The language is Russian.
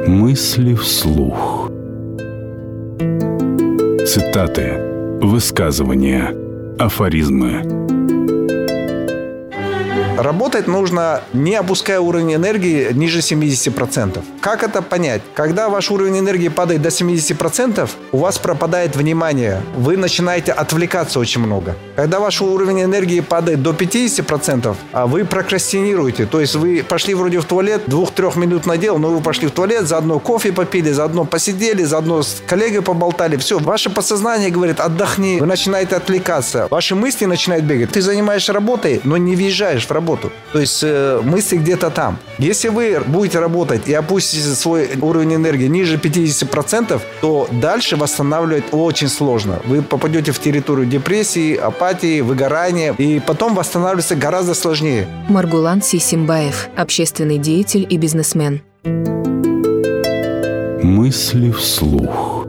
Мысли вслух. Цитаты, высказывания, афоризмы. Работать нужно, не опуская уровень энергии ниже 70%. Как это понять? Когда ваш уровень энергии падает до 70%, у вас пропадает внимание. Вы начинаете отвлекаться очень много. Когда ваш уровень энергии падает до 50%, вы прокрастинируете. То есть вы пошли вроде в туалет, 2-3 минутное дело, но вы пошли в туалет, заодно кофе попили, заодно посидели, заодно с коллегой поболтали. Все, ваше подсознание говорит: отдохни. Вы начинаете отвлекаться. Ваши мысли начинают бегать. Ты занимаешься работой, но не въезжаешь в работу. То есть мысли где-то там. Если вы будете работать и опустите свой уровень энергии ниже 50%, то дальше восстанавливать очень сложно. Вы попадете в территорию депрессии, апатии, выгорания, и потом восстанавливаться гораздо сложнее. Маргулан Сисимбаев, общественный деятель и бизнесмен. Мысли вслух.